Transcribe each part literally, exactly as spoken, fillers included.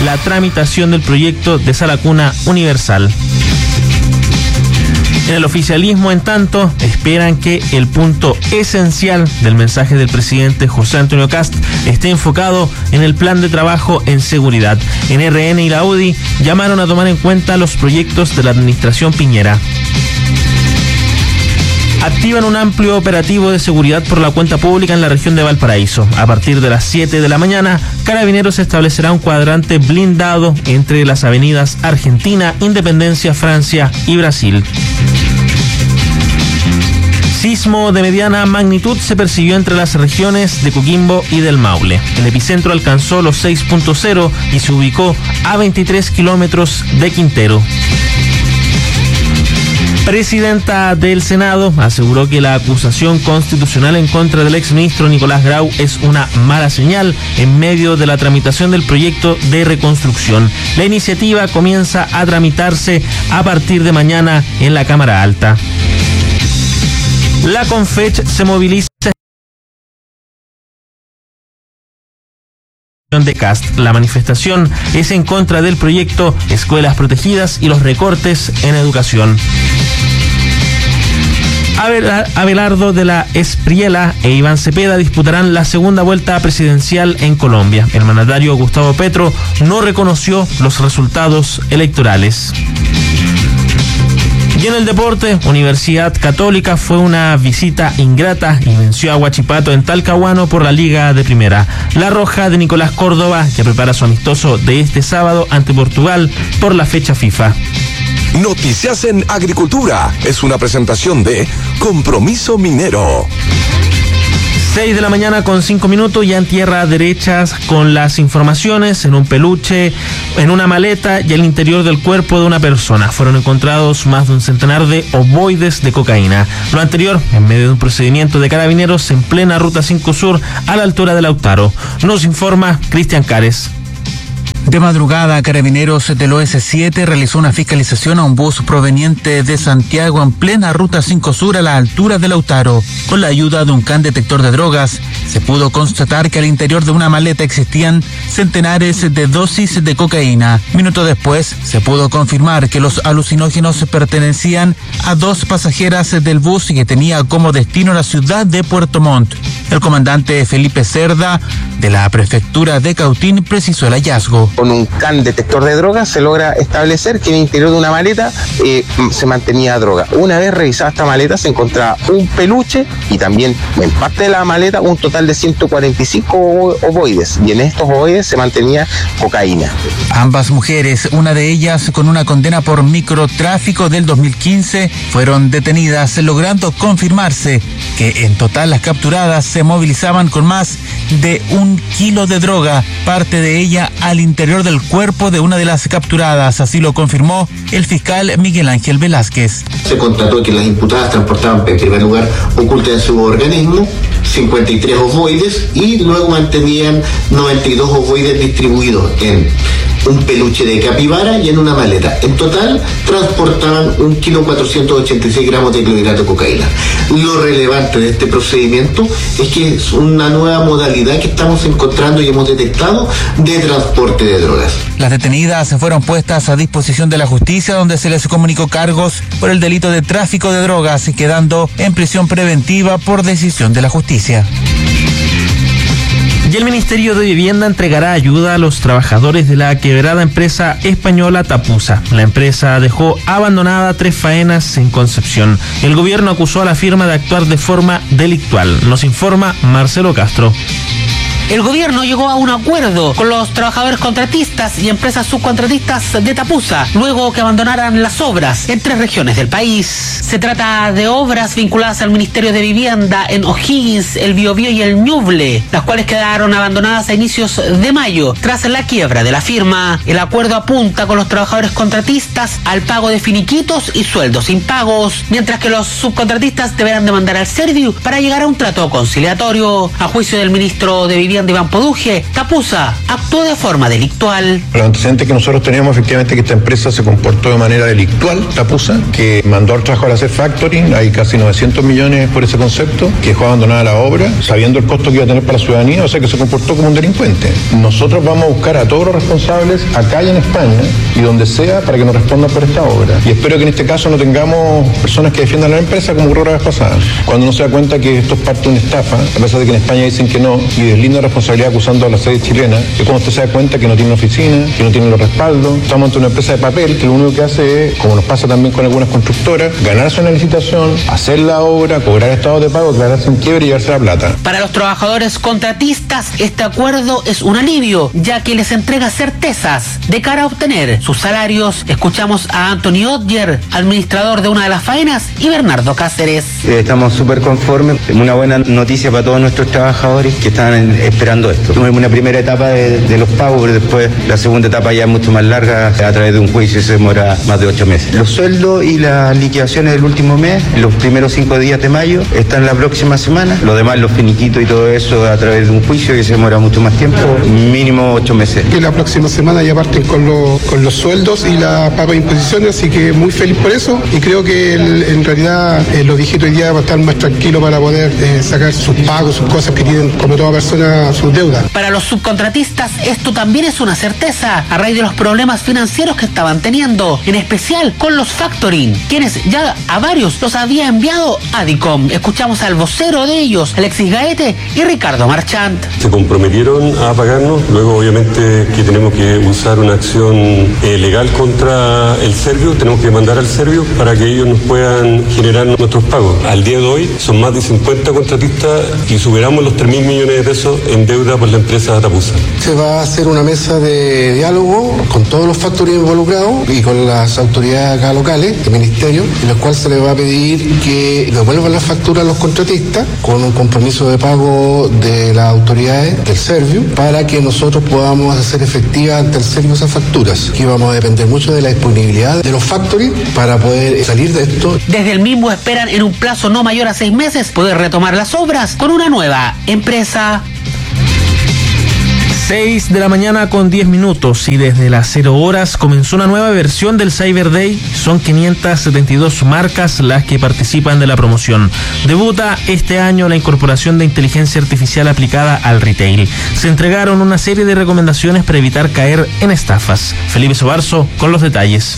la tramitación del proyecto de sala cuna universal. En el oficialismo, en tanto, esperan que el punto esencial del mensaje del presidente José Antonio Kast esté enfocado en el plan de trabajo en seguridad. En R N y la U D I llamaron a tomar en cuenta los proyectos de la administración Piñera. Activan un amplio operativo de seguridad por la cuenta pública en la región de Valparaíso. A partir de las siete de la mañana, Carabineros establecerá un cuadrante blindado entre las avenidas Argentina, Independencia, Francia y Brasil. Sismo de mediana magnitud se percibió entre las regiones de Coquimbo y del Maule. El epicentro alcanzó los seis punto cero y se ubicó a veintitrés kilómetros de Quintero. Presidenta del Senado aseguró que la acusación constitucional en contra del exministro Nicolás Grau es una mala señal en medio de la tramitación del proyecto de reconstrucción. La iniciativa comienza a tramitarse a partir de mañana en la Cámara Alta. La Confech se moviliza de Kast. La manifestación es en contra del proyecto Escuelas Protegidas y los recortes en educación. Abelardo de la Espriella e Iván Cepeda disputarán la segunda vuelta presidencial en Colombia. El mandatario Gustavo Petro no reconoció los resultados electorales. Y en el deporte, Universidad Católica fue una visita ingrata y venció a Huachipato en Talcahuano por la Liga de Primera. La Roja de Nicolás Córdoba, que prepara su amistoso de este sábado ante Portugal por la fecha FIFA. Noticias en Agricultura es una presentación de Compromiso Minero. seis de la mañana con cinco minutos, ya en tierra derechas con las informaciones. En un peluche, en una maleta y el interior del cuerpo de una persona fueron encontrados más de un centenar de ovoides de cocaína. Lo anterior en medio de un procedimiento de Carabineros en plena Ruta cinco Sur a la altura de Lautaro. Nos informa Cristian Cares. De madrugada, Carabineros del O S siete realizó una fiscalización a un bus proveniente de Santiago en plena Ruta cinco Sur a la altura de Lautaro. Con la ayuda de un can detector de drogas, se pudo constatar que al interior de una maleta existían centenares de dosis de cocaína. Minutos después, se pudo confirmar que los alucinógenos pertenecían a dos pasajeras del bus que tenía como destino la ciudad de Puerto Montt. El comandante Felipe Cerda, de la prefectura de Cautín, precisó el hallazgo. Con un can detector de drogas se logra establecer que en el interior de una maleta eh, se mantenía droga. Una vez revisada esta maleta se encontraba un peluche y también en parte de la maleta un total de ciento cuarenta y cinco ovoides, y en estos ovoides se mantenía cocaína. Ambas mujeres, una de ellas con una condena por microtráfico del dos mil quince, fueron detenidas, logrando confirmarse que en total las capturadas se movilizaban con más de un kilo de droga, parte de ella al interior del cuerpo de una de las capturadas. Así lo confirmó el fiscal Miguel Ángel Velázquez. Se constató que las imputadas transportaban en primer lugar ocultas en su organismo cincuenta y tres ovoides y luego mantenían noventa y dos ovoides distribuidos en un peluche de capibara y en una maleta. En total transportaban un kilo cuatrocientos ochenta y seis gramos de clorhidrato de cocaína. Lo relevante de este procedimiento es que es una nueva modalidad que estamos encontrando y hemos detectado de transporte de drogas. Las detenidas fueron puestas a disposición de la justicia, donde se les comunicó cargos por el delito de tráfico de drogas, quedando en prisión preventiva por decisión de la justicia. Y el Ministerio de Vivienda entregará ayuda a los trabajadores de la quebrada empresa española Tapusa. La empresa dejó abandonada tres faenas en Concepción. El gobierno acusó a la firma de actuar de forma delictual. Nos informa Marcelo Castro. El gobierno llegó a un acuerdo con los trabajadores contratistas y empresas subcontratistas de Tapusa, luego que abandonaran las obras en tres regiones del país. Se trata de obras vinculadas al Ministerio de Vivienda en O'Higgins, el Biobío y el Ñuble, las cuales quedaron abandonadas a inicios de mayo, tras la quiebra de la firma. El acuerdo apunta con los trabajadores contratistas al pago de finiquitos y sueldos impagos, mientras que los subcontratistas deberán demandar al Serviu para llegar a un trato conciliatorio. A juicio del ministro de Vivienda, Vivienda Iván Poduje, Tapusa actuó de forma delictual. Los antecedentes que nosotros teníamos, efectivamente, que esta empresa se comportó de manera delictual, Tapusa, que mandó al trabajador a hacer factoring, hay casi novecientos millones por ese concepto, que dejó abandonada la obra, sabiendo el costo que iba a tener para la ciudadanía, o sea que se comportó como un delincuente. Nosotros vamos a buscar a todos los responsables acá y en España, y donde sea, para que nos respondan por esta obra. Y espero que en este caso no tengamos personas que defiendan a la empresa como ocurrió la vez pasada. Cuando uno se da cuenta que esto es parte de una estafa, a pesar de que en España dicen que no, y deslinda responsabilidad acusando a la sede chilena, que cuando usted se da cuenta que no tiene una oficina, que no tiene los respaldos, estamos ante una empresa de papel que lo único que hace es, como nos pasa también con algunas constructoras, ganarse una licitación, hacer la obra, cobrar estados de pago, declararse en quiebra y llevarse la plata. Para los trabajadores contratistas, este acuerdo es un alivio, ya que les entrega certezas de cara a obtener sus salarios. Escuchamos a Anthony Odger, administrador de una de las faenas, y Bernardo Cáceres. Estamos súper conformes, una buena noticia para todos nuestros trabajadores que están esperando esto. Tuvimos una primera etapa de, de los pagos, pero después la segunda etapa ya es mucho más larga, a través de un juicio y se demora más de ocho meses. Los sueldos y las liquidaciones del último mes, los primeros cinco días de mayo, están la próxima semana. Lo demás, los finiquitos y todo eso, a través de un juicio que se demora mucho más tiempo, mínimo ocho meses. Que la próxima semana ya parten con, lo, con los sueldos y la pago de imposiciones, así que muy feliz por eso, y creo que el, en realidad eh, los viejitos hoy día van a estar más tranquilos para poder eh, sacar sus pagos, sus cosas que tienen, como toda persona, sus deudas. Para los subcontratistas, esto también es una certeza, a raíz de los problemas financieros que estaban teniendo, en especial con los factoring, quienes ya a varios los había enviado a DICOM. Escuchamos al vocero de ellos, Alexis Gaete y Ricardo Marchant. Se comprometieron a pagarnos, luego obviamente que tenemos que usar una acción eh, legal contra el Servio, tenemos que mandar al Servio para que ellos nos puedan generar nuestros pagos. Al día de hoy son más de cincuenta contratistas y superamos los tres mil millones de pesos en deuda por la empresa Tapusa. Se va a hacer una mesa de diálogo con todos los factores involucrados y con las autoridades acá locales, del ministerio, en los cuales se les va a pedir que devuelvan las facturas a los contratistas con un compromiso de pago de las autoridades del Servio para que nosotros podamos hacer efectiva ante el Servio esas facturas. Aquí vamos a depender mucho de la disponibilidad de los factories para poder salir de esto. Desde el mismo esperan en un plazo no mayor a seis meses poder retomar las obras con una nueva empresa. seis de la mañana con diez minutos y desde las cero horas comenzó una nueva versión del Cyber Day. Son quinientas setenta y dos marcas las que participan de la promoción. Debuta este año la incorporación de inteligencia artificial aplicada al retail. Se entregaron una serie de recomendaciones para evitar caer en estafas. Felipe Sobarzo con los detalles.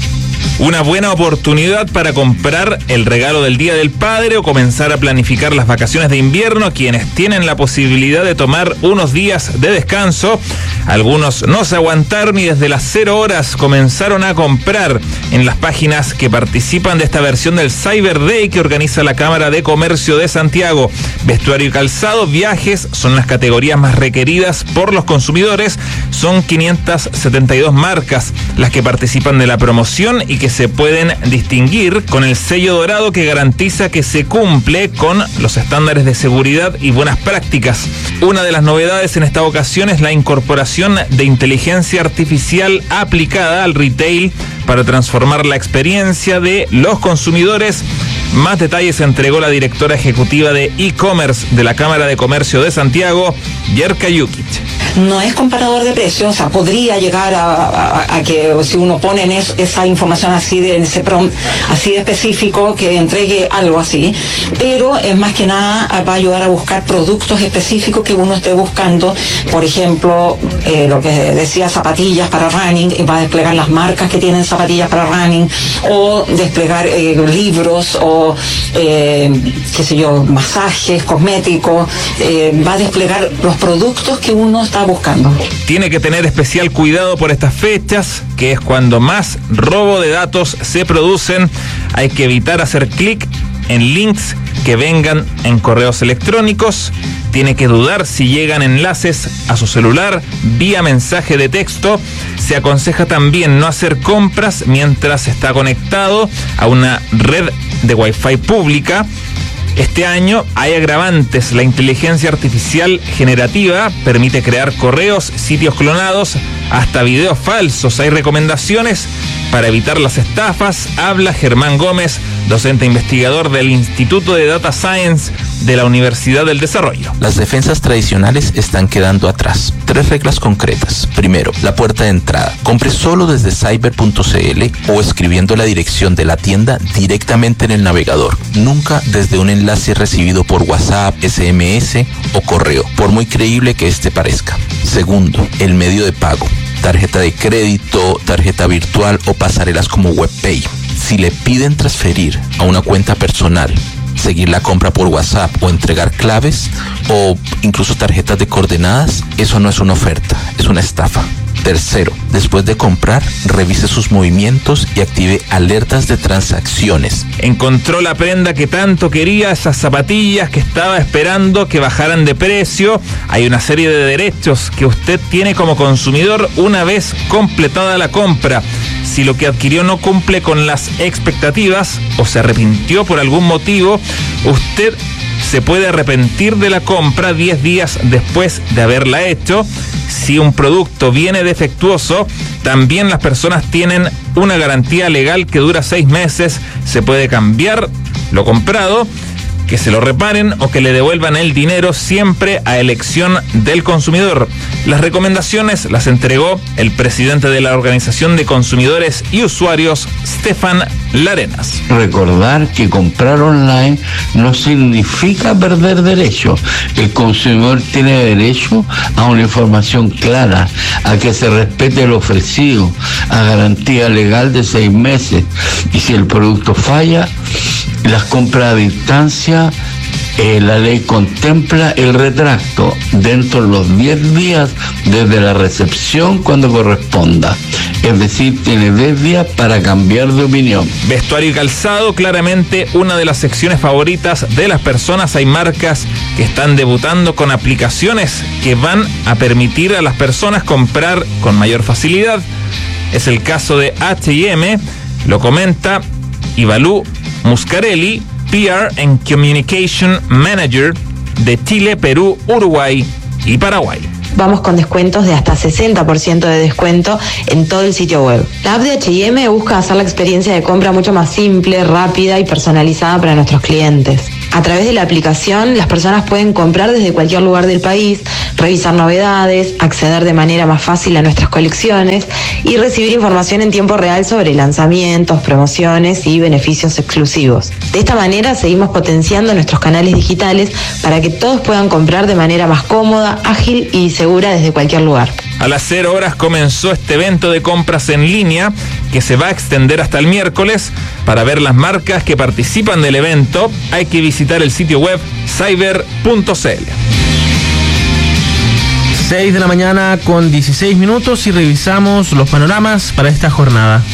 Una buena oportunidad para comprar el regalo del Día del Padre o comenzar a planificar las vacaciones de invierno. Quienes tienen la posibilidad de tomar unos días de descanso, algunos no se aguantaron y desde las cero horas comenzaron a comprar en las páginas que participan de esta versión del Cyber Day que organiza la Cámara de Comercio de Santiago. Vestuario y calzado, viajes son las categorías más requeridas por los consumidores. Son quinientas setenta y dos marcas las que participan de la promoción y que se pueden distinguir con el sello dorado que garantiza que se cumple con los estándares de seguridad y buenas prácticas. Una de las novedades en esta ocasión es la incorporación de inteligencia artificial aplicada al retail para transformar la experiencia de los consumidores. Más detalles entregó la directora ejecutiva de e-commerce de la Cámara de Comercio de Santiago, Yerka Jukic. No es comparador de precios, o sea, podría llegar a, a, a que si uno pone en es, esa información así de en ese prompt así de específico que entregue algo así, pero es más que nada va a ayudar a buscar productos específicos que uno esté buscando. Por ejemplo, eh, lo que decía, zapatillas para running, y va a desplegar las marcas que tienen zapatillas para running, o desplegar eh, libros o eh, qué sé yo, masajes, cosméticos, eh, va a desplegar los productos que uno está buscando. Tiene que tener especial cuidado por estas fechas, que es cuando más robo de datos se producen. Hay que evitar hacer clic en links que vengan en correos electrónicos. Tiene que dudar si llegan enlaces a su celular vía mensaje de texto. Se aconseja también no hacer compras mientras está conectado a una red de Wi-Fi pública. Este año hay agravantes. La inteligencia artificial generativa permite crear correos, sitios clonados, hasta videos falsos. Hay recomendaciones para evitar las estafas. Habla Germán Gómez, docente investigador del Instituto de Data Science de la Universidad del Desarrollo. Las defensas tradicionales están quedando atrás. Tres reglas concretas. Primero, la puerta de entrada. Compre solo desde cyber punto c l o escribiendo la dirección de la tienda directamente en el navegador. Nunca desde un enlace recibido por WhatsApp, S M S o correo, por muy creíble que este parezca. Segundo, el medio de pago. Tarjeta de crédito, tarjeta virtual o pasarelas como WebPay. Si le piden transferir a una cuenta personal, seguir la compra por WhatsApp o entregar claves o incluso tarjetas de coordenadas, eso no es una oferta, es una estafa. Tercero, después de comprar, revise sus movimientos y active alertas de transacciones. Encontró la prenda que tanto quería, esas zapatillas que estaba esperando que bajaran de precio. Hay una serie de derechos que usted tiene como consumidor una vez completada la compra. Si lo que adquirió no cumple con las expectativas o se arrepintió por algún motivo, usted se puede arrepentir de la compra diez días después de haberla hecho. Si un producto viene defectuoso, también las personas tienen una garantía legal que dura seis meses. Se puede cambiar lo comprado, que se lo reparen o que le devuelvan el dinero, siempre a elección del consumidor. Las recomendaciones las entregó el presidente de la Organización de Consumidores y Usuarios, Stefan Larenas. Recordar que comprar online no significa perder derechos. El consumidor tiene derecho a una información clara, a que se respete lo ofrecido, a garantía legal de seis meses. Y si el producto falla, las compras a distancia, eh, la ley contempla el retracto dentro de los diez días desde la recepción cuando corresponda. Es decir, tiene diez días para cambiar de opinión. Vestuario y calzado, claramente una de las secciones favoritas de las personas. Hay marcas que están debutando con aplicaciones que van a permitir a las personas comprar con mayor facilidad. Es el caso de H y M, lo comenta Ivalú Muscarelli, P R and Communication Manager de Chile, Perú, Uruguay y Paraguay. Vamos con descuentos de hasta sesenta por ciento de descuento en todo el sitio web. La app de H y M busca hacer la experiencia de compra mucho más simple, rápida y personalizada para nuestros clientes. A través de la aplicación, las personas pueden comprar desde cualquier lugar del país, revisar novedades, acceder de manera más fácil a nuestras colecciones y recibir información en tiempo real sobre lanzamientos, promociones y beneficios exclusivos. De esta manera seguimos potenciando nuestros canales digitales para que todos puedan comprar de manera más cómoda, ágil y segura desde cualquier lugar. A las cero horas comenzó este evento de compras en línea que se va a extender hasta el miércoles. Para ver las marcas que participan del evento hay que visitar el sitio web cyber punto c l. seis de la mañana con dieciséis minutos y revisamos los panoramas para esta jornada.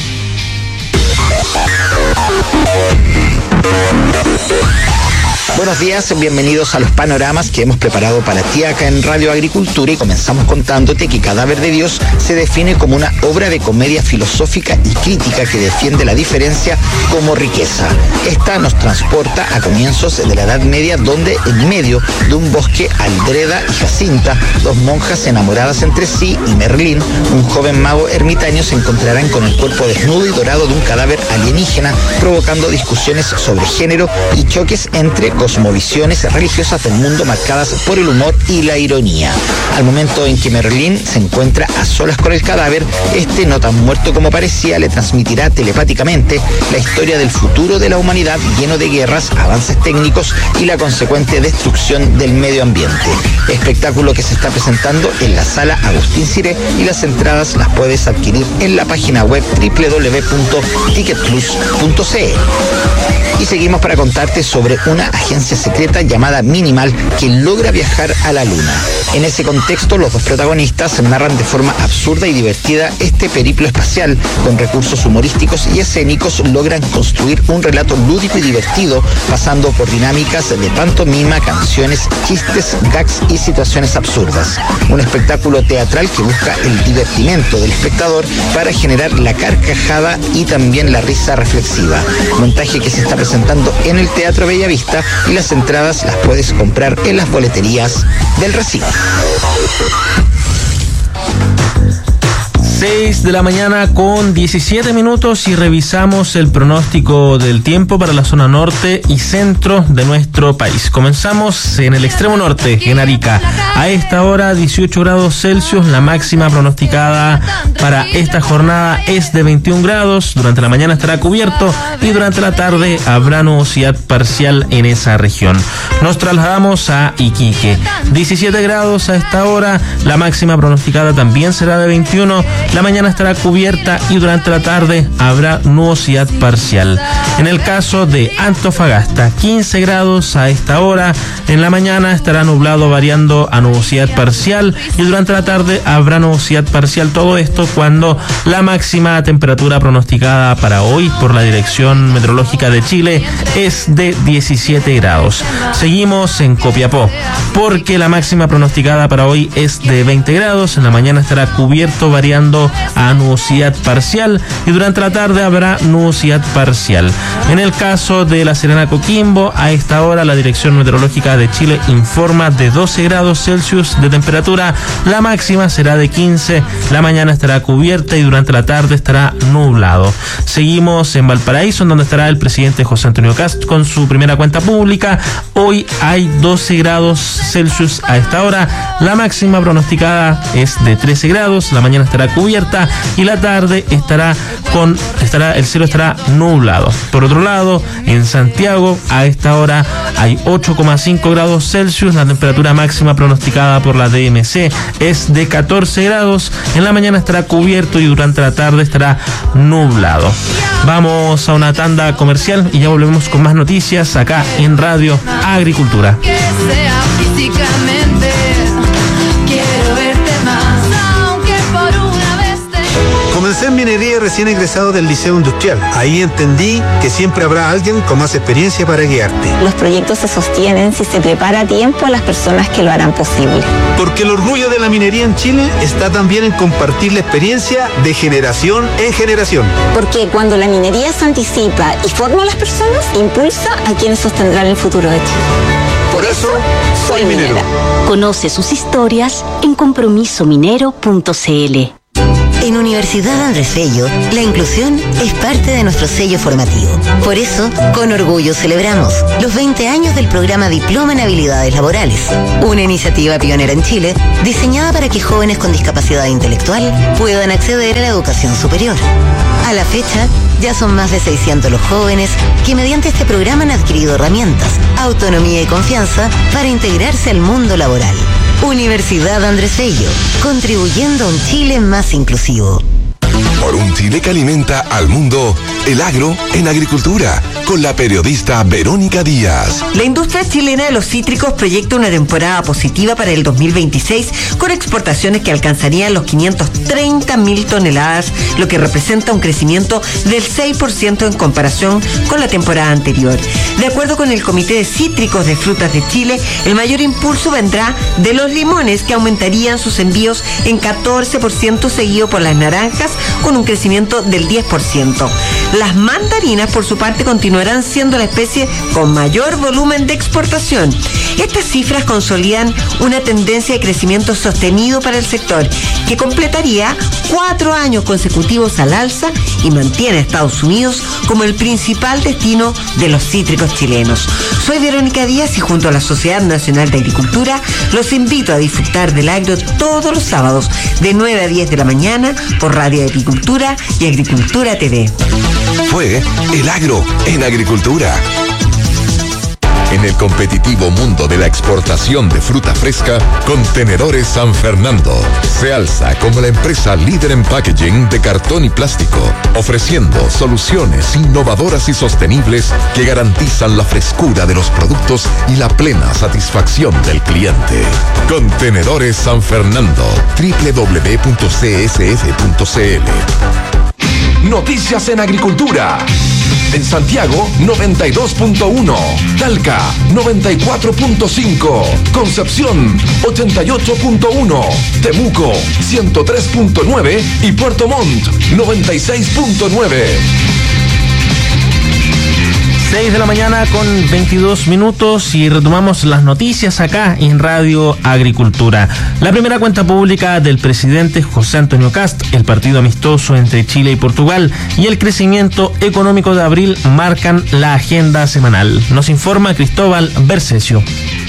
Buenos días, bienvenidos a los panoramas que hemos preparado para ti acá en Radio Agricultura, y comenzamos contándote que Cadáver de Dios se define como una obra de comedia filosófica y crítica que defiende la diferencia como riqueza. Esta nos transporta a comienzos de la Edad Media, donde en medio de un bosque Aldreda y Jacinta, dos monjas enamoradas entre sí, y Merlín, un joven mago ermitaño, se encontrarán con el cuerpo desnudo y dorado de un cadáver alienígena, provocando discusiones sobre género y choques entre cosmovisiones religiosas del mundo marcadas por el humor y la ironía. Al momento en que Merlín se encuentra a solas con el cadáver, este, no tan muerto como parecía, le transmitirá telepáticamente la historia del futuro de la humanidad, lleno de guerras, avances técnicos y la consecuente destrucción del medio ambiente. Espectáculo que se está presentando en la Sala Agustín Ciré, y las entradas las puedes adquirir en la página web doble u doble u doble u punto ticket plus punto c l. Y seguimos para contarte sobre una agencia secreta llamada Minimal que logra viajar a la Luna. En ese contexto, los dos protagonistas narran de forma absurda y divertida este periplo espacial. Con recursos humorísticos y escénicos logran construir un relato lúdico y divertido, pasando por dinámicas de pantomima, canciones, chistes, gags y situaciones absurdas. Un espectáculo teatral que busca el divertimento del espectador para generar la carcajada y también la risa reflexiva. Montaje que se está presentando en el Teatro Bellavista, y las entradas las puedes comprar en las boleterías del recinto. seis seis de la mañana con diecisiete minutos y revisamos el pronóstico del tiempo para la zona norte y centro de nuestro país. Comenzamos en el extremo norte, en Arica. A esta hora dieciocho grados Celsius, la máxima pronosticada para esta jornada es de veintiún grados. Durante la mañana estará cubierto y durante la tarde habrá nubosidad parcial en esa región. Nos trasladamos a Iquique. diecisiete grados a esta hora, la máxima pronosticada también será de veintiuno. La mañana estará cubierta y durante la tarde habrá nubosidad parcial. En el caso de Antofagasta, quince grados a esta hora. En la mañana estará nublado variando a nubosidad parcial y durante la tarde habrá nubosidad parcial. Todo esto cuando la máxima temperatura pronosticada para hoy por la Dirección Meteorológica de Chile es de diecisiete grados. Seguimos en Copiapó porque la máxima pronosticada para hoy es de veinte grados. En la mañana estará cubierto variando a nubosidad parcial y durante la tarde habrá nubosidad parcial. En el caso de La Serena, Coquimbo, a esta hora la Dirección Meteorológica de Chile informa de doce grados Celsius de temperatura. La máxima será de quince. La mañana estará cubierta y durante la tarde estará nublado. Seguimos en Valparaíso, en donde estará el presidente José Antonio Kast con su primera cuenta pública. Hoy hay doce grados Celsius a esta hora. La máxima pronosticada es de trece grados. La mañana estará cubierta y la tarde estará con estará el cielo estará nublado. Por otro lado, en Santiago a esta hora hay ocho coma cinco grados Celsius. La temperatura máxima pronosticada por la D M C es de catorce grados. En la mañana estará cubierto y durante la tarde estará nublado. Vamos a una tanda comercial y ya volvemos con más noticias acá en Radio Agricultura. Que sea físicamente, quiero verte más, aunque por una vez te... Comencé en minería y recién egresado del Liceo Industrial. Ahí entendí que siempre habrá alguien con más experiencia para guiarte. Los proyectos se sostienen si se prepara a tiempo a las personas que lo harán posible. Porque el orgullo de la minería en Chile está también en compartir la experiencia de generación en generación. Porque cuando la minería se anticipa y forma a las personas, impulsa a quienes sostendrán el futuro de Chile. Por eso, soy minero. Conoce sus historias en compromiso minero punto c l. En Universidad Andrés Bello, la inclusión es parte de nuestro sello formativo. Por eso, con orgullo celebramos los veinte años del programa Diploma en Habilidades Laborales, una iniciativa pionera en Chile diseñada para que jóvenes con discapacidad intelectual puedan acceder a la educación superior. A la fecha, ya son más de seiscientos los jóvenes que mediante este programa han adquirido herramientas, autonomía y confianza para integrarse al mundo laboral. Universidad Andrés Bello, contribuyendo a un Chile más inclusivo. Por un Chile que alimenta al mundo, el agro en agricultura, con la periodista Verónica Díaz. La industria chilena de los cítricos proyecta una temporada positiva para el dos mil veintiséis, con exportaciones que alcanzarían los quinientas treinta mil toneladas, lo que representa un crecimiento del seis por ciento en comparación con la temporada anterior. De acuerdo con el Comité de Cítricos de Frutas de Chile, el mayor impulso vendrá de los limones, que aumentarían sus envíos en catorce por ciento, seguido por las naranjas, con un crecimiento del diez por ciento. Las mandarinas, por su parte, continuarán siendo la especie con mayor volumen de exportación. Estas cifras consolidan una tendencia de crecimiento sostenido para el sector, que completaría cuatro años consecutivos al alza y mantiene a Estados Unidos como el principal destino de los cítricos chilenos. Soy Verónica Díaz y junto a la Sociedad Nacional de Agricultura los invito a disfrutar del agro todos los sábados de nueve a diez de la mañana por Radio Agricultura y Agricultura T V. Fue el agro en agricultura. En el competitivo mundo de la exportación de fruta fresca, Contenedores San Fernando se alza como la empresa líder en packaging de cartón y plástico, ofreciendo soluciones innovadoras y sostenibles que garantizan la frescura de los productos y la plena satisfacción del cliente. Contenedores San Fernando, doble u doble u doble u punto c s f punto c l. Noticias en agricultura. En Santiago, noventa y dos punto uno. Talca, noventa y cuatro punto cinco. Concepción, ochenta y ocho punto uno. Temuco, ciento tres punto nueve. Y Puerto Montt, noventa y seis punto nueve. seis de la mañana con veintidós minutos y retomamos las noticias acá en Radio Agricultura. La primera cuenta pública del presidente José Antonio Kast, el partido amistoso entre Chile y Portugal y el crecimiento económico de abril marcan la agenda semanal. Nos informa Cristóbal Bercesio.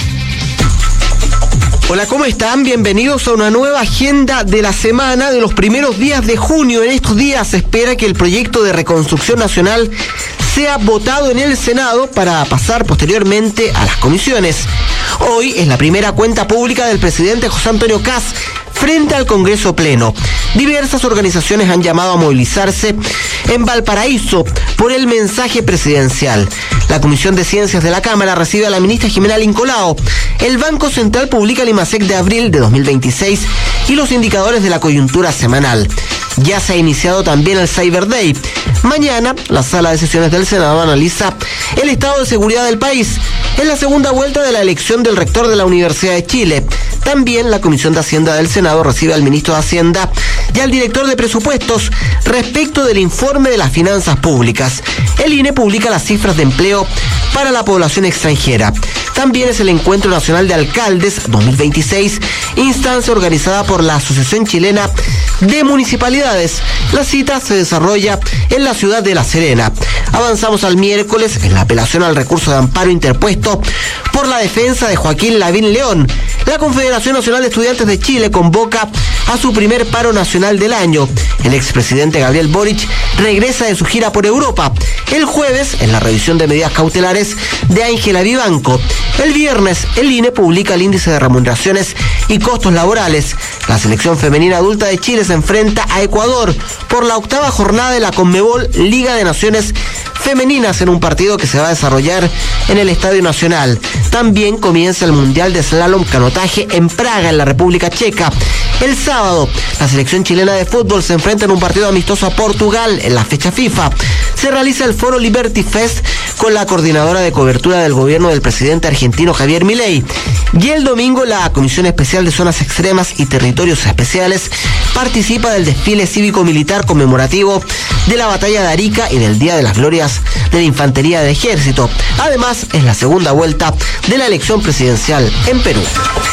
Hola, ¿cómo están? Bienvenidos a una nueva agenda de la semana de los primeros días de junio. En estos días se espera que el proyecto de reconstrucción nacional sea votado en el Senado para pasar posteriormente a las comisiones. Hoy es la primera cuenta pública del presidente José Antonio Kast frente al Congreso Pleno. Diversas organizaciones han llamado a movilizarse en Valparaíso por el mensaje presidencial. La Comisión de Ciencias de la Cámara recibe a la ministra Jimena Lincolao. El Banco Central publica el IMASEC de abril de dos mil veintiséis y los indicadores de la coyuntura semanal. Ya se ha iniciado también el Cyber Day. Mañana, la Sala de Sesiones del Senado analiza el estado de seguridad del país en la segunda vuelta de la elección del rector de la Universidad de Chile. También la Comisión de Hacienda del Senado recibe al ministro de Hacienda y al director de presupuestos respecto del informe de las finanzas públicas. El I N E publica las cifras de empleo para la población extranjera. También es el Encuentro Nacional de Alcaldes dos mil veintiséis, instancia organizada por la Asociación Chilena de Municipalidades. La cita se desarrolla en la ciudad de La Serena. Avanzamos al miércoles en la apelación al recurso de amparo interpuesto por la defensa de Joaquín Lavín León. La Confederación Nacional de Estudiantes de Chile convoca a su primer paro nacional del año. El expresidente Gabriel Boric regresa de su gira por Europa. El jueves, en la revisión de medidas cautelares de Ángela Vivanco. El viernes, el I N E publica el índice de remuneraciones y costos laborales. La selección femenina adulta de Chile se enfrenta a Ecuador por la octava jornada de la Conmebol Liga de Naciones Femeninas en un partido que se va a desarrollar en el Estadio Nacional. También comienza el Mundial de Slalom Canotaje en Praga, en la República Checa. El sábado, la selección chilena de fútbol se enfrenta en un partido amistoso a Portugal en la fecha FIFA. Se realiza el Foro Liberty Fest con la coordinadora de cobertura del gobierno del presidente argentino Javier Milei. Y el domingo, la Comisión Especial de Zonas Extremas y Territorios Especiales participa del desfile cívico-militar conmemorativo de la Batalla de Arica y del Día de las Glorias de la Infantería del Ejército. Además, es la segunda vuelta de la elección presidencial en Perú.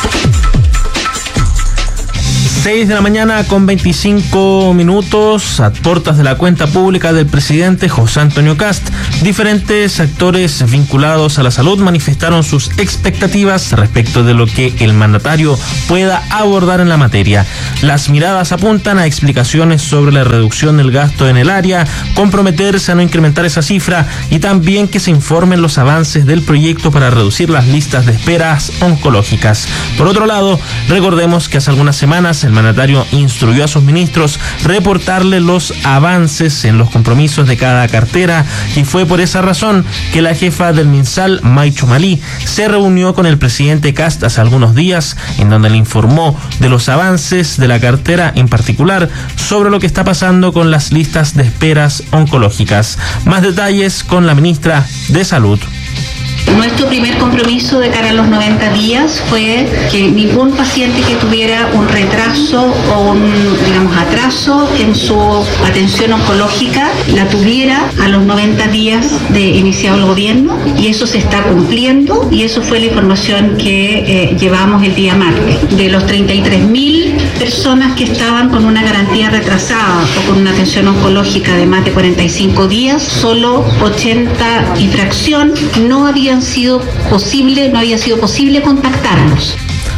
seis de la mañana con veinticinco minutos, a puertas de la cuenta pública del presidente José Antonio Kast. Diferentes actores vinculados a la salud manifestaron sus expectativas respecto de lo que el mandatario pueda abordar en la materia. Las miradas apuntan a explicaciones sobre la reducción del gasto en el área, comprometerse a no incrementar esa cifra y también que se informen los avances del proyecto para reducir las listas de esperas oncológicas. Por otro lado, recordemos que hace algunas semanas el mandatario instruyó a sus ministros reportarle los avances en los compromisos de cada cartera y fue por esa razón que la jefa del MinSal, Maicho Malí, se reunió con el presidente Kast hace algunos días, en donde le informó de los avances de la cartera, en particular sobre lo que está pasando con las listas de esperas oncológicas. Más detalles con la ministra de Salud. Nuestro primer compromiso de cara a los noventa días fue que ningún paciente que tuviera un retraso o un, digamos, atraso en su atención oncológica la tuviera a los noventa días de iniciado el gobierno, y eso se está cumpliendo, y eso fue la información que eh, llevamos el día martes. De los treinta y tres mil personas que estaban con una garantía retrasada o con una atención oncológica de más de cuarenta y cinco días, solo ochenta y fracción no habían sido posible, no había sido posible contactarlos.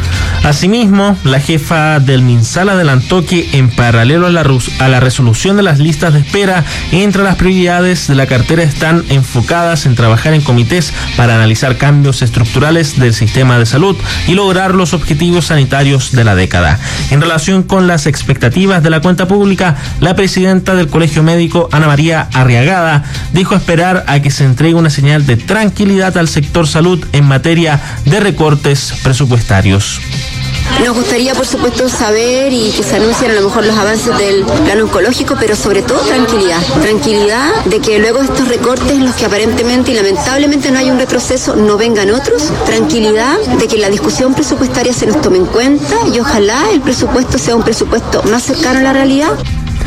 Asimismo, la jefa del MinSal adelantó que en paralelo a la, a la resolución de las listas de espera, entre las prioridades de la cartera están enfocadas en trabajar en comités para analizar cambios estructurales del sistema de salud y lograr los objetivos sanitarios de la década. En relación con las expectativas de la cuenta pública, la presidenta del Colegio Médico, Ana María Arriagada, dijo esperar a que se entregue una señal de tranquilidad al sector salud en materia de recortes presupuestarios. Nos gustaría, por supuesto, saber y que se anuncien a lo mejor los avances del plan oncológico, pero sobre todo tranquilidad. Tranquilidad de que luego de estos recortes, en los que aparentemente y lamentablemente no hay un retroceso, no vengan otros. Tranquilidad de que la discusión presupuestaria se nos tome en cuenta y ojalá el presupuesto sea un presupuesto más cercano a la realidad.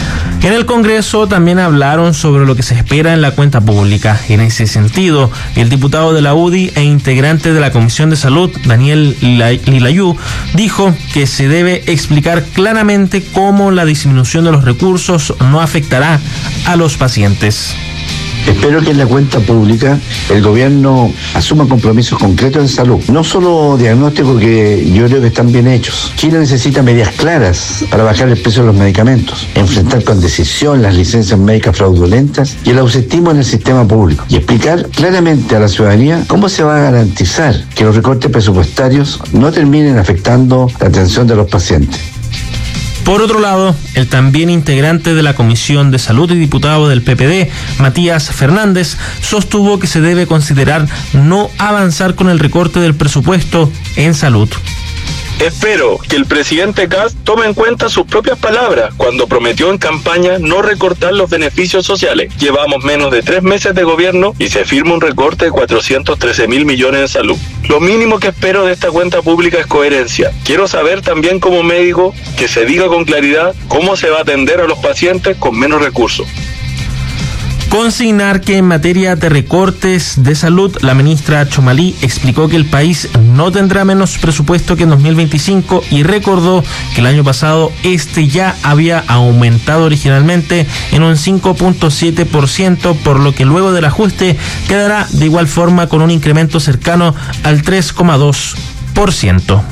En el Congreso también hablaron sobre lo que se espera en la cuenta pública. En ese sentido, el diputado de la U D I e integrante de la Comisión de Salud, Daniel Lilayú, dijo que se debe explicar claramente cómo la disminución de los recursos no afectará a los pacientes. Espero que en la cuenta pública el gobierno asuma compromisos concretos en salud. No solo diagnósticos que yo creo que están bien hechos. Chile necesita medidas claras para bajar el precio de los medicamentos, enfrentar con decisión las licencias médicas fraudulentas y el ausentismo en el sistema público. Y explicar claramente a la ciudadanía cómo se va a garantizar que los recortes presupuestarios no terminen afectando la atención de los pacientes. Por otro lado, el también integrante de la Comisión de Salud y diputado del P P D, Matías Fernández, sostuvo que se debe considerar no avanzar con el recorte del presupuesto en salud. Espero que el presidente Kast tome en cuenta sus propias palabras cuando prometió en campaña no recortar los beneficios sociales. Llevamos menos de tres meses de gobierno y se firma un recorte de cuatrocientos trece mil millones en salud. Lo mínimo que espero de esta cuenta pública es coherencia. Quiero saber también como médico que se diga con claridad cómo se va a atender a los pacientes con menos recursos. Consignar que en materia de recortes de salud, la ministra Chomalí explicó que el país no tendrá menos presupuesto que en dos mil veinticinco y recordó que el año pasado este ya había aumentado originalmente en un cinco punto siete por ciento, por lo que luego del ajuste quedará de igual forma con un incremento cercano al tres coma dos por ciento.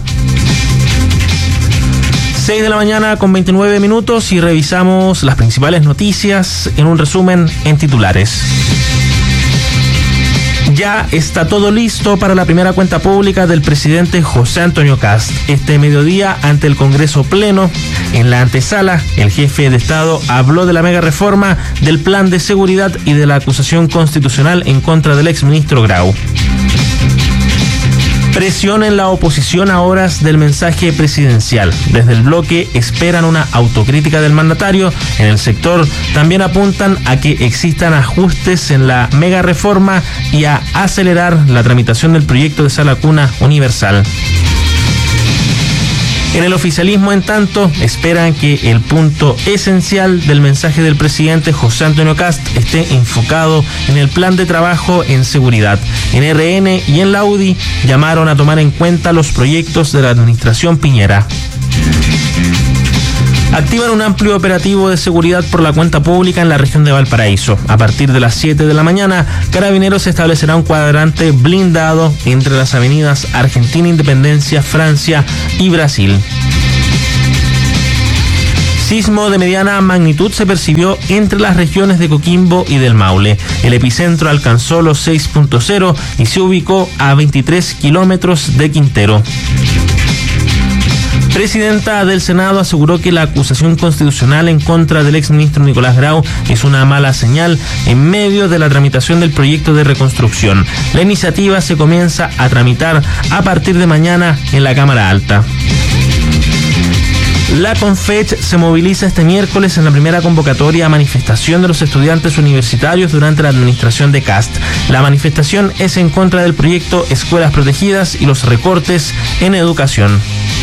seis de la mañana con veintinueve minutos y revisamos las principales noticias en un resumen en titulares. Ya está todo listo para la primera cuenta pública del presidente José Antonio Kast. Este mediodía, ante el Congreso Pleno, en la antesala, el jefe de Estado habló de la mega reforma, del plan de seguridad y de la acusación constitucional en contra del exministro Grau. Presión en la oposición a horas del mensaje presidencial. Desde el bloque esperan una autocrítica del mandatario. En el sector también apuntan a que existan ajustes en la mega reforma y a acelerar la tramitación del proyecto de sala cuna universal. En el oficialismo, en tanto, esperan que el punto esencial del mensaje del presidente José Antonio Kast esté enfocado en el plan de trabajo en seguridad. En R N y en la U D I llamaron a tomar en cuenta los proyectos de la administración Piñera. Activan un amplio operativo de seguridad por la cuenta pública en la región de Valparaíso. A partir de las siete de la mañana, Carabineros establecerá un cuadrante blindado entre las avenidas Argentina, Independencia, Francia y Brasil. Sismo de mediana magnitud se percibió entre las regiones de Coquimbo y del Maule. El epicentro alcanzó los seis punto cero y se ubicó a veintitrés kilómetros de Quintero. Presidenta del Senado aseguró que la acusación constitucional en contra del exministro Nicolás Grau es una mala señal en medio de la tramitación del proyecto de reconstrucción. La iniciativa se comienza a tramitar a partir de mañana en la Cámara Alta. La CONFECH se moviliza este miércoles en la primera convocatoria a manifestación de los estudiantes universitarios durante la administración de Kast. La manifestación es en contra del proyecto Escuelas Protegidas y los recortes en educación.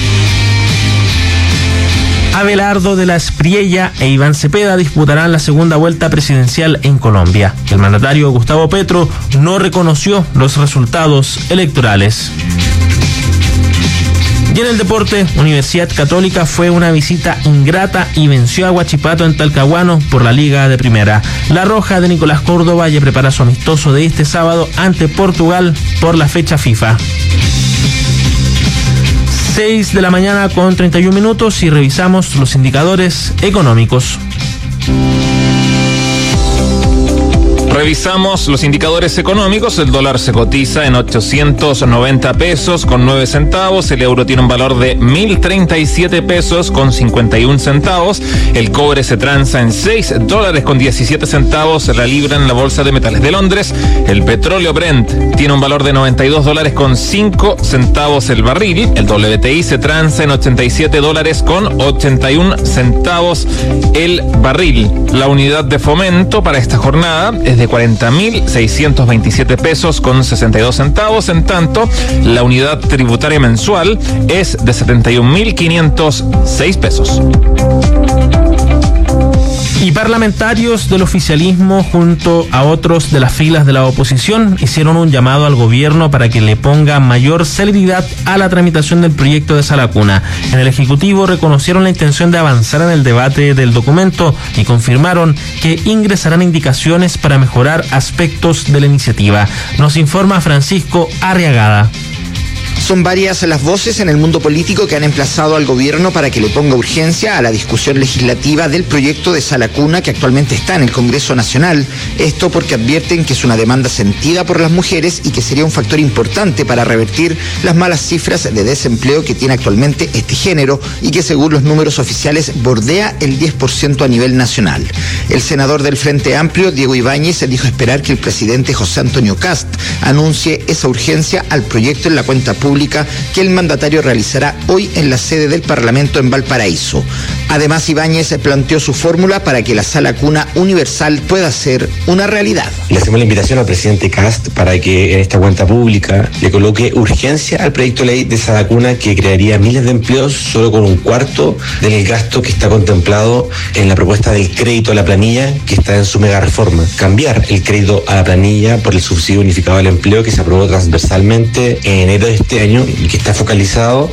Abelardo de la Espriella e Iván Cepeda disputarán la segunda vuelta presidencial en Colombia. El mandatario Gustavo Petro no reconoció los resultados electorales. Y en el deporte, Universidad Católica fue una visita ingrata y venció a Huachipato en Talcahuano por la Liga de Primera. La Roja de Nicolás Córdoba ya prepara su amistoso de este sábado ante Portugal por la fecha FIFA. seis de la mañana con treinta y un minutos y revisamos los indicadores económicos. Revisamos los indicadores económicos. El dólar se cotiza en ochocientos noventa pesos con nueve centavos. El euro tiene un valor de mil treinta y siete pesos con cincuenta y un centavos. El cobre se transa en seis dólares con diecisiete centavos la libra en la bolsa de metales de Londres. El petróleo Brent tiene un valor de noventa y dos dólares con cinco centavos el barril. El W T I se transa en ochenta y siete dólares con ochenta y un centavos el barril. La unidad de fomento para esta jornada es de cuarenta mil seiscientos veintisiete pesos con sesenta y dos centavos. En tanto, la unidad tributaria mensual es de setenta y un mil quinientos seis pesos. Y para parlamentarios del oficialismo junto a otros de las filas de la oposición hicieron un llamado al gobierno para que le ponga mayor celeridad a la tramitación del proyecto de Sala Cuna. En el Ejecutivo reconocieron la intención de avanzar en el debate del documento y confirmaron que ingresarán indicaciones para mejorar aspectos de la iniciativa. Nos informa Francisco Arriagada. Son varias las voces en el mundo político que han emplazado al gobierno para que le ponga urgencia a la discusión legislativa del proyecto de Sala Cuna que actualmente está en el Congreso Nacional. Esto porque advierten que es una demanda sentida por las mujeres y que sería un factor importante para revertir las malas cifras de desempleo que tiene actualmente este género y que según los números oficiales bordea el diez por ciento a nivel nacional. El senador del Frente Amplio, Diego Ibáñez, dijo esperar que el presidente José Antonio Kast anuncie esa urgencia al proyecto en la cuenta pública que el mandatario realizará hoy en la sede del Parlamento en Valparaíso. Además, Ibáñez planteó su fórmula para que la Sala Cuna universal pueda ser una realidad. Le hacemos la invitación al presidente Kast para que en esta cuenta pública le coloque urgencia al proyecto de ley de Sala Cuna que crearía miles de empleos solo con un cuarto del gasto que está contemplado en la propuesta del crédito a la planilla que está en su mega reforma. Cambiar el crédito a la planilla por el subsidio unificado al empleo que se aprobó transversalmente en enero de este año y que está focalizado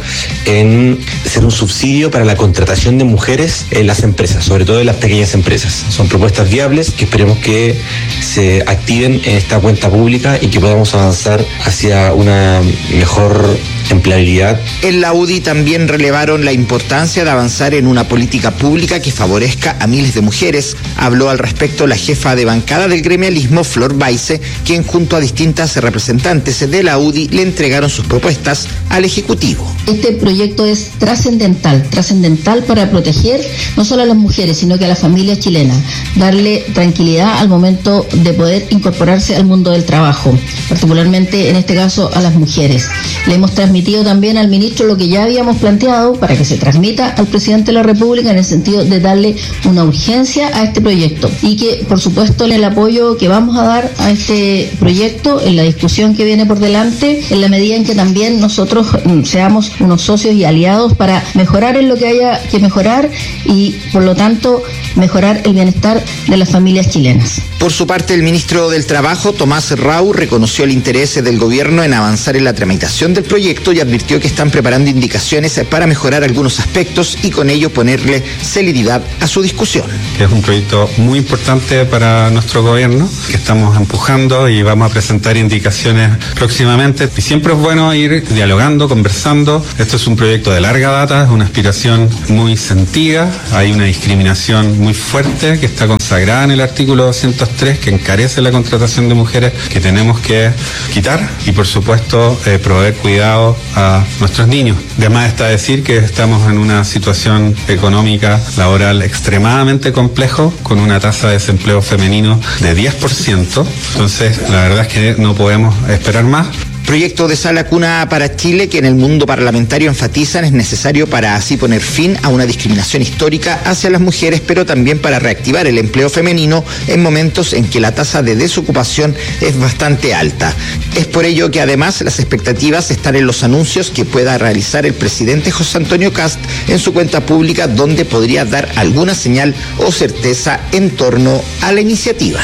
en ser un subsidio para la contratación de mujeres en las empresas, sobre todo en las pequeñas empresas. Son propuestas viables que esperemos que se activen en esta cuenta pública y que podamos avanzar hacia una mejor empleabilidad. En la U D I también relevaron la importancia de avanzar en una política pública que favorezca a miles de mujeres. Habló al respecto la jefa de bancada del gremialismo, Flor Baise, quien junto a distintas representantes de la U D I le entregaron sus propuestas al Ejecutivo. Este proyecto es trascendental, trascendental para proteger no solo a las mujeres, sino que a las familias chilenas, darle tranquilidad al momento de poder incorporarse al mundo del trabajo, particularmente en este caso a las mujeres. Le hemos transmitido también al ministro lo que ya habíamos planteado para que se transmita al presidente de la República en el sentido de darle una urgencia a este proyecto y que por supuesto el apoyo que vamos a dar a este proyecto en la discusión que viene por delante, en la medida en que también nosotros seamos unos socios y aliados para mejorar en lo que haya que mejorar y por lo tanto mejorar el bienestar de las familias chilenas. Por su parte, el ministro del Trabajo, Tomás Rau, reconoció el interés del gobierno en avanzar en la tramitación del proyecto y advirtió que están preparando indicaciones para mejorar algunos aspectos y con ello ponerle celeridad a su discusión. Es un proyecto muy importante para nuestro gobierno que estamos empujando y vamos a presentar indicaciones próximamente. Y siempre es bueno ir dialogando, conversando. Esto es un proyecto de larga data, es una aspiración muy sentida. Hay una discriminación muy fuerte que está consagrada en el artículo doscientos tres que encarece la contratación de mujeres que tenemos que quitar y por supuesto eh, proveer cuidado a nuestros niños. Además está decir que estamos en una situación económica laboral extremadamente complejo con una tasa de desempleo femenino de diez por ciento. Entonces la verdad es que no podemos esperar más. Proyecto de Sala Cuna para Chile que en el mundo parlamentario enfatizan es necesario para así poner fin a una discriminación histórica hacia las mujeres, pero también para reactivar el empleo femenino en momentos en que la tasa de desocupación es bastante alta. Es por ello que además las expectativas están en los anuncios que pueda realizar el presidente José Antonio Kast en su cuenta pública, donde podría dar alguna señal o certeza en torno a la iniciativa.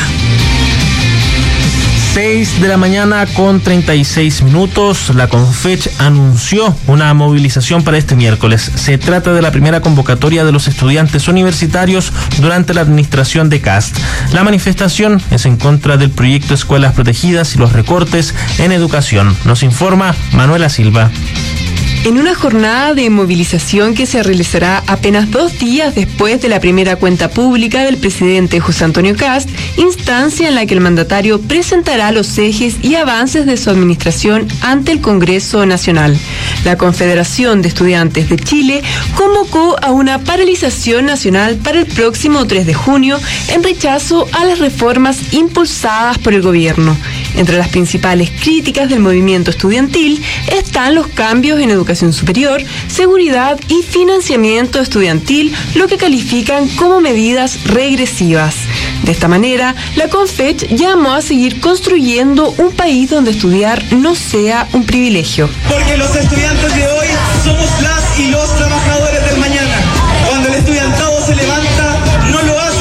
seis de la mañana con treinta y seis minutos, la CONFECH anunció una movilización para este miércoles. Se trata de la primera convocatoria de los estudiantes universitarios durante la administración de Kast. La manifestación es en contra del proyecto Escuelas Protegidas y los recortes en educación. Nos informa Manuela Silva. En una jornada de movilización que se realizará apenas dos días después de la primera cuenta pública del presidente José Antonio Kast, instancia en la que el mandatario presentará los ejes y avances de su administración ante el Congreso Nacional. La Confederación de Estudiantes de Chile convocó a una paralización nacional para el próximo tres de junio en rechazo a las reformas impulsadas por el gobierno. Entre las principales críticas del movimiento estudiantil están los cambios en educación superior, seguridad y financiamiento estudiantil, lo que califican como medidas regresivas. De esta manera, la CONFECH llamó a seguir construyendo un país donde estudiar no sea un privilegio. Porque los estudiantes de hoy somos las y los trabajadores del mañana. Cuando el estudiantado se levanta, no lo hace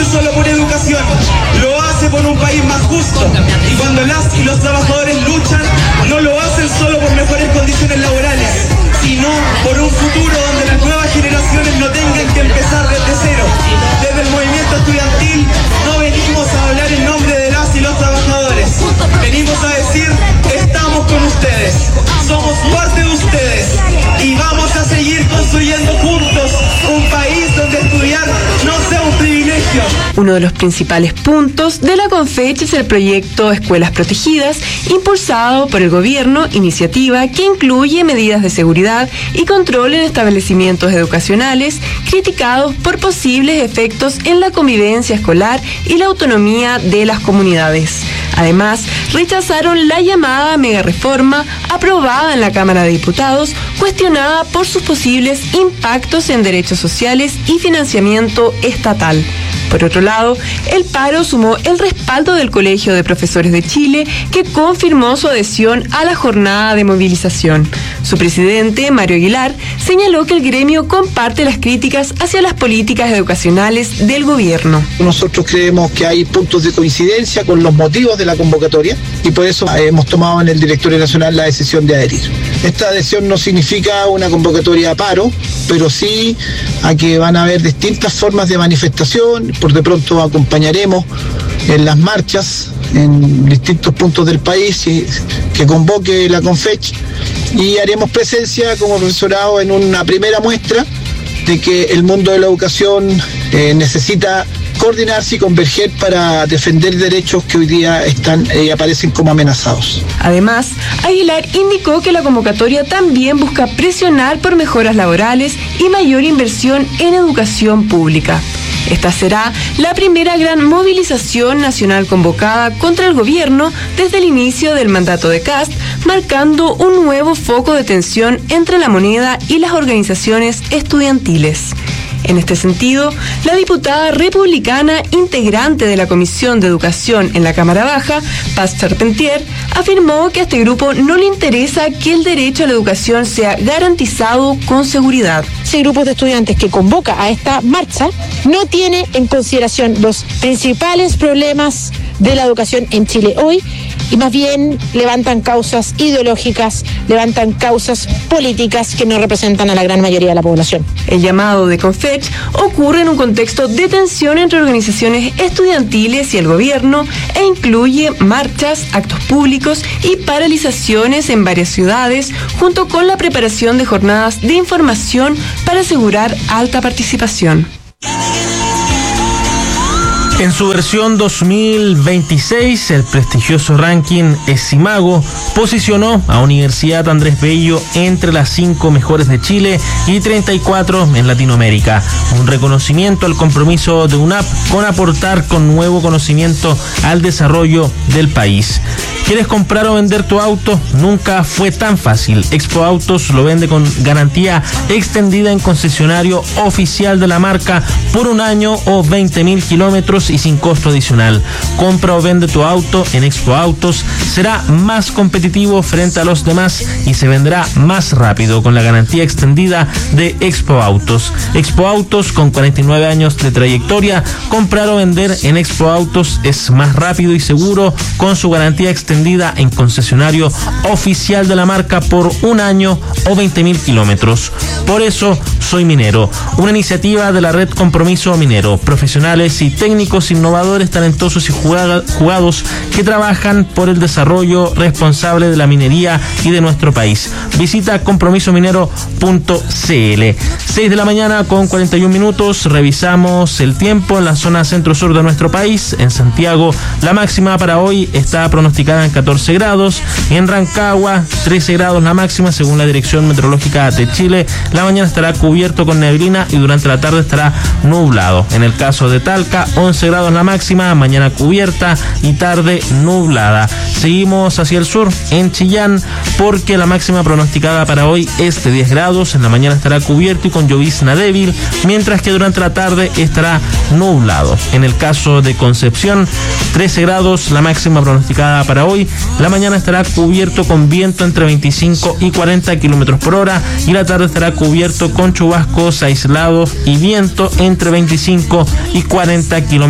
solo por educación, lo hace por un país más justo. Y cuando las y los trabajadores luchan, no lo hacen solo por mejores condiciones laborales, sino por un futuro donde las nuevas generaciones no tengan que empezar desde cero. Desde el movimiento estudiantil no venimos a hablar en nombre de las y los trabajadores. Venimos a decir, estamos con ustedes, somos parte de ustedes y vamos a seguir construyendo juntos un país donde estudiar no sea un privilegio. Uno de los principales puntos de la Confech es el proyecto Escuelas Protegidas, impulsado por el gobierno, iniciativa que incluye medidas de seguridad y control en establecimientos educacionales, criticados por posibles efectos en la convivencia escolar y la autonomía de las comunidades. Además, rechazaron la llamada megareforma aprobada en la Cámara de Diputados, cuestionada por sus posibles impactos en derechos sociales y financiamiento estatal. Por otro lado, el paro sumó el respaldo del Colegio de Profesores de Chile, que confirmó su adhesión a la jornada de movilización. Su presidente, Mario Aguilar, señaló que el gremio comparte las críticas hacia las políticas educacionales del gobierno. Nosotros creemos que hay puntos de coincidencia con los motivos de la convocatoria y por eso hemos tomado en el Directorio Nacional la decisión de adherir. Esta adhesión no significa una convocatoria a paro, pero sí a que van a haber distintas formas de manifestación. Por de pronto acompañaremos en las marchas en distintos puntos del país que convoque la Confech y haremos presencia como profesorado en una primera muestra de que el mundo de la educación eh, necesita coordinarse y converger para defender derechos que hoy día están y eh, aparecen como amenazados. Además, Aguilar indicó que la convocatoria también busca presionar por mejoras laborales y mayor inversión en educación pública. Esta será la primera gran movilización nacional convocada contra el gobierno desde el inicio del mandato de Kast, marcando un nuevo foco de tensión entre la moneda y las organizaciones estudiantiles. En este sentido, la diputada republicana integrante de la Comisión de Educación en la Cámara Baja, Paz Charpentier, afirmó que a este grupo no le interesa que el derecho a la educación sea garantizado con seguridad. Ese grupo de estudiantes que convoca a esta marcha no tiene en consideración los principales problemas de la educación en Chile hoy y más bien levantan causas ideológicas, levantan causas políticas que no representan a la gran mayoría de la población. El llamado de Confech ocurre en un contexto de tensión entre organizaciones estudiantiles y el gobierno e incluye marchas, actos públicos y paralizaciones en varias ciudades, junto con la preparación de jornadas de información para asegurar alta participación. En su versión dos mil veintiséis, el prestigioso ranking Esimago posicionó a Universidad Andrés Bello entre las cinco mejores de Chile y treinta y cuatro en Latinoamérica. Un reconocimiento al compromiso de UNAP con aportar con nuevo conocimiento al desarrollo del país. ¿Quieres comprar o vender tu auto? Nunca fue tan fácil. Expo Autos lo vende con garantía extendida en concesionario oficial de la marca por un año o veinte mil kilómetros y sin costo adicional. Compra o vende tu auto en Expo Autos, será más competitivo frente a los demás y se venderá más rápido con la garantía extendida de Expo Autos. Expo Autos, con cuarenta y nueve años de trayectoria, comprar o vender en Expo Autos es más rápido y seguro con su garantía extendida en concesionario oficial de la marca por un año o veinte mil kilómetros. Por eso soy minero, una iniciativa de la red Compromiso Minero, profesionales y técnicos innovadores, talentosos y jugados que trabajan por el desarrollo responsable de la minería y de nuestro país. Visita compromiso minero punto c l. seis de la mañana con cuarenta y un minutos, revisamos el tiempo en la zona centro-sur de nuestro país. En Santiago, la máxima para hoy está pronosticada en catorce grados, en Rancagua trece grados la máxima según la Dirección Meteorológica de Chile. La mañana estará cubierto con neblina y durante la tarde estará nublado. En el caso de Talca, once grados la máxima, mañana cubierta y tarde nublada. Seguimos hacia el sur, en Chillán, porque la máxima pronosticada para hoy es de diez grados, en la mañana estará cubierto y con llovizna débil, mientras que durante la tarde estará nublado. En el caso de Concepción, trece grados la máxima pronosticada para hoy, la mañana estará cubierto con viento entre veinticinco y cuarenta kilómetros por hora y la tarde estará cubierto con chubascos aislados y viento entre veinticinco y cuarenta kilómetros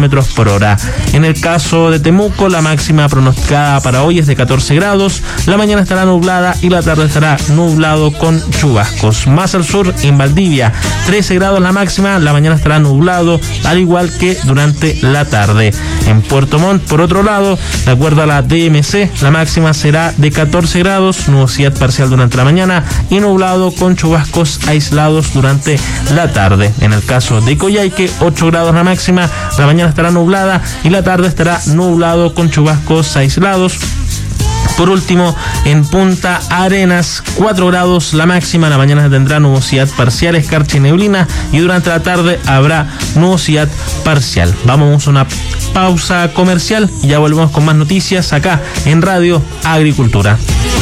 kilómetros por hora. En el caso de Temuco, la máxima pronosticada para hoy es de catorce grados, la mañana estará nublada y la tarde estará nublado con chubascos. Más al sur, en Valdivia, trece grados la máxima, la mañana estará nublado, al igual que durante la tarde. En Puerto Montt, por otro lado, de acuerdo a la D M C, la máxima será de catorce grados, nubosidad parcial durante la mañana y nublado con chubascos aislados durante la tarde. En el caso de Coyhaique, ocho grados la máxima, la mañana estará nublada y la tarde estará nublado con chubascos aislados. Por último, en Punta Arenas, cuatro grados la máxima, la mañana tendrá nubosidad parcial, escarcha y neblina, y durante la tarde habrá nubosidad parcial. Vamos a una pausa comercial y ya volvemos con más noticias acá en Radio Agricultura.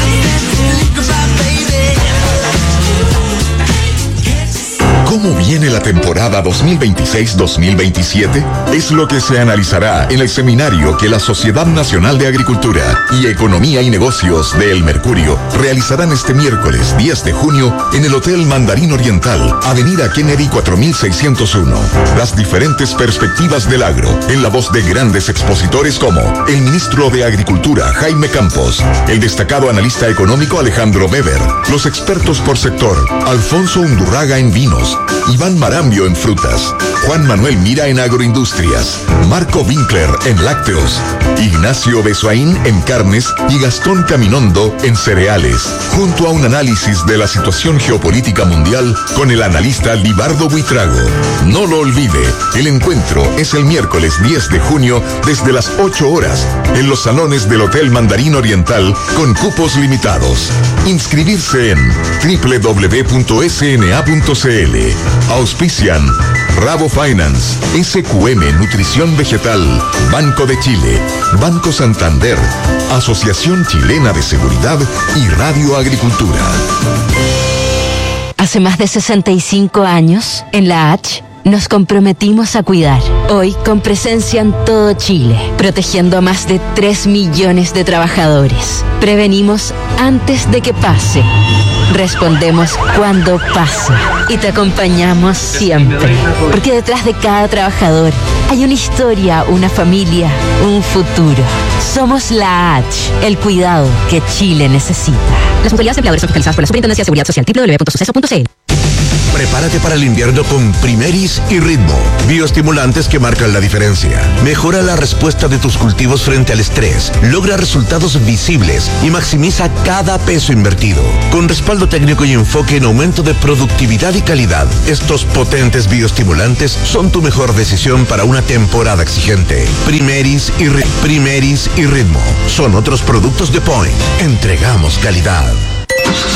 ¿Cómo viene la temporada dos mil veintiséis dos mil veintisiete? Es lo que se analizará en el seminario que la Sociedad Nacional de Agricultura y Economía y Negocios de El Mercurio realizarán este miércoles diez de junio en el Hotel Mandarín Oriental, Avenida Kennedy cuatro mil seiscientos uno. Las diferentes perspectivas del agro, en la voz de grandes expositores como el ministro de Agricultura, Jaime Campos, el destacado analista económico Alejandro Weber, los expertos por sector, Alfonso Undurraga en vinos, Iván Marambio en frutas, Juan Manuel Mira en agroindustrias, Marco Winkler en lácteos, Ignacio Besoaín en carnes y Gastón Caminondo en cereales, junto a un análisis de la situación geopolítica mundial con el analista Libardo Buitrago. No lo olvide, el encuentro es el miércoles diez de junio desde las ocho horas en los salones del Hotel Mandarín Oriental con cupos limitados. Inscribirse en doble u doble u doble u punto s n a punto c l. Auspician Rabo Finance, S Q M Nutrición Vegetal, Banco de Chile, Banco Santander, Asociación Chilena de Seguridad y Radio Agricultura. Hace más de sesenta y cinco años, en la H, nos comprometimos a cuidar. Hoy, con presencia en todo Chile, protegiendo a más de tres millones de trabajadores. Prevenimos antes de que pase. Respondemos cuando pasa. Y te acompañamos siempre. Porque detrás de cada trabajador hay una historia, una familia, un futuro. Somos la H, el cuidado que Chile necesita. Las autoridades empleadoras son fiscalizadas por la Superintendencia de Seguridad Social. doble u doble u doble u punto suceso punto c l. Prepárate para el invierno con Primeris y Ritmo, bioestimulantes que marcan la diferencia. Mejora la respuesta de tus cultivos frente al estrés, logra resultados visibles y maximiza cada peso invertido. Con respaldo técnico y enfoque en aumento de productividad y calidad, estos potentes bioestimulantes son tu mejor decisión para una temporada exigente. Primeris y, Ri- Primeris y Ritmo son otros productos de Point. Entregamos calidad.